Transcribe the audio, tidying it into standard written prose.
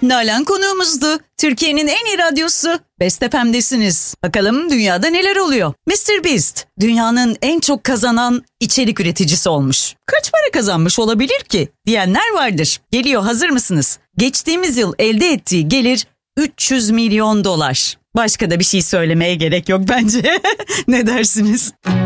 Nalan konuğumuzdu. Türkiye'nin en iyi radyosu Best FM'desiniz. Bakalım dünyada neler oluyor? MrBeast dünyanın en çok kazanan içerik üreticisi olmuş. Kaç para kazanmış olabilir ki diyenler vardır. Geliyor, hazır mısınız? Geçtiğimiz yıl elde ettiği gelir 300 milyon dolar. Başka da bir şey söylemeye gerek yok bence. Ne dersiniz?